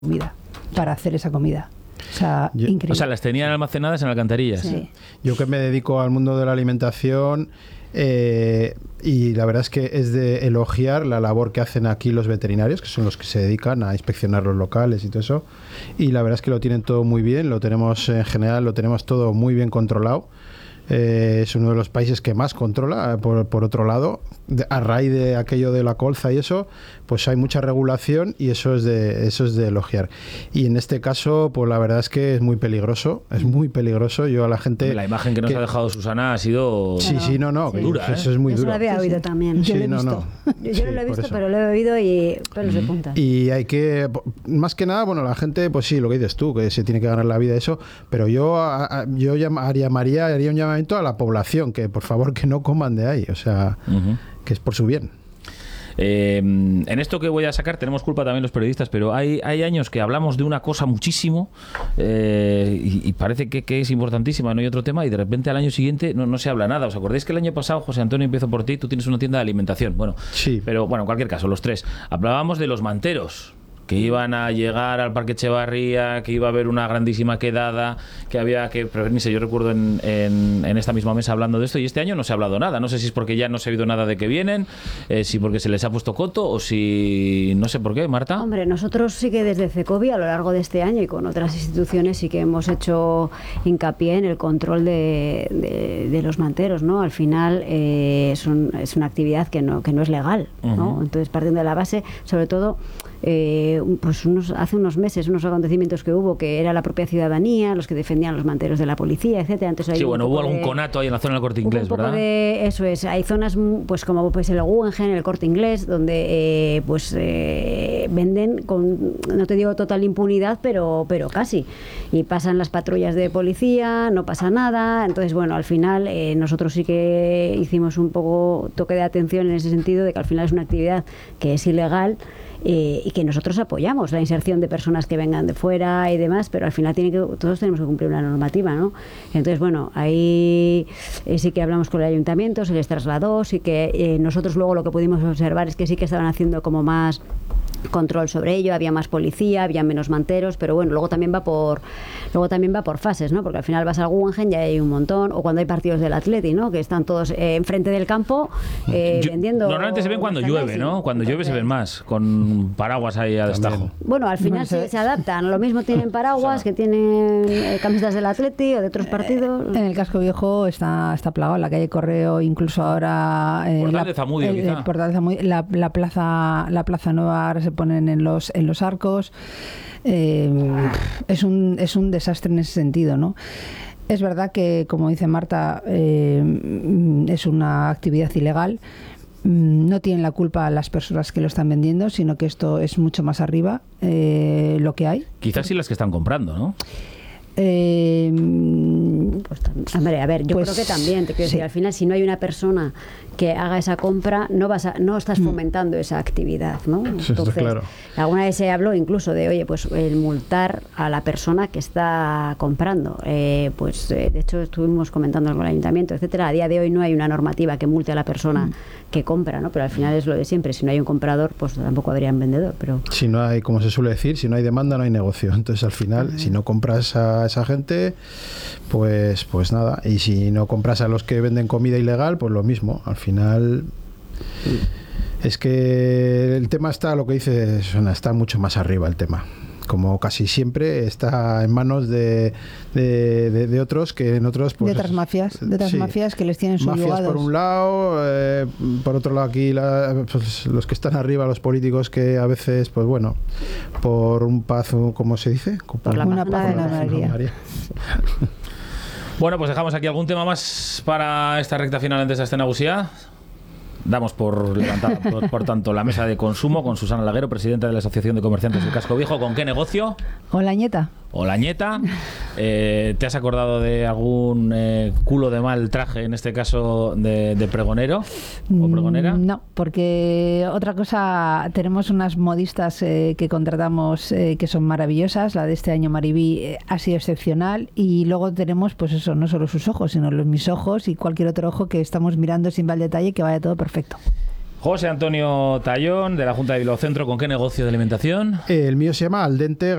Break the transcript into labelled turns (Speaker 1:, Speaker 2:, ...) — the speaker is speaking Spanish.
Speaker 1: comida, para hacer esa comida. O sea, increíble.
Speaker 2: O sea, las tenían almacenadas en alcantarillas.
Speaker 1: Sí.
Speaker 3: Yo que me dedico al mundo de la alimentación, y la verdad es que es de elogiar la labor que hacen aquí los veterinarios, que son los que se dedican a inspeccionar los locales y todo eso, y la verdad es que lo tienen todo muy bien, lo tenemos en general, lo tenemos todo muy bien controlado. Es uno de los países que más controla. Por otro lado, a raíz de aquello de la colza y eso, pues hay mucha regulación, y eso es de elogiar. Y en este caso, pues la verdad es que es muy peligroso. Yo a la gente...
Speaker 2: La imagen que nos ha dejado Susana ha sido...
Speaker 3: Sí,
Speaker 2: dura, ¿eh?
Speaker 3: Eso es muy
Speaker 4: Yo
Speaker 3: duro.
Speaker 4: lo había oído también.
Speaker 1: Yo lo he visto.
Speaker 4: Yo no lo he visto, pero lo he oído y pelos de punta.
Speaker 3: Y hay que, más que nada, bueno, la gente, pues sí, lo que dices tú, que se tiene que ganar la vida, eso, pero yo haría un llamamiento a la población, que por favor que no coman de ahí, o sea, que es por su bien.
Speaker 2: En esto que voy a sacar tenemos culpa también los periodistas, pero hay años que hablamos de una cosa muchísimo, y parece que es importantísima, no hay otro tema, y de repente al año siguiente no se habla nada. ¿Os acordáis que el año pasado, José Antonio, empiezo por ti, tú tienes una tienda de alimentación? Bueno,
Speaker 3: sí.
Speaker 2: Pero bueno, en cualquier caso, los tres hablábamos de los manteros que iban a llegar al Parque Echevarría, que iba a haber una grandísima quedada, que había que prevenirse. Yo recuerdo en esta misma mesa hablando de esto, y este año no se ha hablado nada. No sé si es porque ya no se ha oído nada de que vienen, si porque se les ha puesto coto, o si... no sé por qué, Marta.
Speaker 4: Hombre, nosotros sí que desde CECOBI a lo largo de este año y con otras instituciones sí que hemos hecho hincapié en el control de los manteros, ¿no? Al final es una actividad que no es legal, ¿no? Entonces, partiendo de la base, sobre todo... pues hace unos meses unos acontecimientos que hubo, que era la propia ciudadanía, los que defendían los manteros de la policía, etcétera. Entonces,
Speaker 2: sí, bueno, hubo algún conato ahí en la zona del Corte Inglés, ¿verdad?
Speaker 4: Eso es, hay zonas pues como pues el Guggenheim, el Corte Inglés, donde venden con, no te digo total impunidad, pero casi, y pasan las patrullas de policía, no pasa nada. Entonces, bueno, al final nosotros sí que hicimos un poco toque de atención en ese sentido, de que al final es una actividad que es ilegal, y que nosotros apoyamos la inserción de personas que vengan de fuera y demás, pero al final todos tenemos que cumplir una normativa, ¿no? Entonces, bueno, ahí sí que hablamos con el ayuntamiento, se les trasladó, sí que nosotros luego lo que pudimos observar es que sí que estaban haciendo como más control sobre ello, había más policía, había menos manteros, pero bueno, luego también va por fases, ¿no? Porque al final vas al Guggenheim y hay un montón, o cuando hay partidos del Atleti, ¿no? Que están todos enfrente del campo vendiendo.
Speaker 2: Normalmente se ven cuando llueve, ¿no? Cuando llueve se ven más, con paraguas ahí a destajo.
Speaker 4: Bueno, al final se adaptan, lo mismo tienen paraguas que tienen camisetas del Atleti o de otros partidos.
Speaker 1: En el Casco Viejo está plagado, en la calle Correo, incluso ahora
Speaker 2: Portal de Zamudio, quizá.
Speaker 1: Portal de Zamudio, la plaza nueva ahora se ponen en los arcos. Es un desastre en ese sentido, ¿no? Es verdad que, como dice Marta, es una actividad ilegal. No tienen la culpa las personas que lo están vendiendo, sino que esto es mucho más arriba lo que hay.
Speaker 2: Quizás sí las que están comprando, ¿no?
Speaker 4: Hombre, a ver, yo creo que también, te quiero decir, al final, si no hay una persona que haga esa compra, no estás fomentando esa actividad, ¿no? Entonces,
Speaker 3: claro.
Speaker 4: Alguna vez se habló incluso de, oye, pues el multar a la persona que está comprando. De hecho, estuvimos comentando con el ayuntamiento, etcétera. A día de hoy no hay una normativa que multe a la persona que compra, ¿no? Pero al final es lo de siempre. Si no hay un comprador, pues tampoco habría un vendedor. Pero
Speaker 3: si no hay, como se suele decir, si no hay demanda, no hay negocio. Entonces, al final, si no compras a esa gente, pues nada. Y si no compras a los que venden comida ilegal, pues lo mismo. Al final es que el tema está, lo que dice Susana, está mucho más arriba el tema. Como casi siempre está en manos de otros, que en otros pues,
Speaker 1: de otras mafias que les tienen subyugados.
Speaker 3: Mafias por un lado, por otro lado aquí pues, los que están arriba, los políticos, que a veces, pues bueno, por un paz, ¿cómo se dice?
Speaker 1: Por una paz de la María.
Speaker 2: Bueno, pues dejamos aquí algún tema más para esta recta final antes de esta Nagusia. Damos por levantada, por tanto, la mesa de consumo con Susana Laguero, presidenta de la Asociación de Comerciantes del Casco Viejo. ¿Con qué negocio?
Speaker 1: Olañeta.
Speaker 2: Olañeta. ¿Te has acordado de algún culo de mal traje, en este caso de pregonero o pregonera?
Speaker 1: No, porque otra cosa, tenemos unas modistas que contratamos que son maravillosas. La de este año, Maribí, ha sido excepcional. Y luego tenemos, pues eso, no solo sus ojos, sino mis ojos y cualquier otro ojo que estamos mirando sin ver el detalle, que vaya todo perfecto.
Speaker 2: José Antonio Tallón, de la Junta de Bilbao Centro, ¿con qué negocio de alimentación?
Speaker 3: El mío se llama Al Dente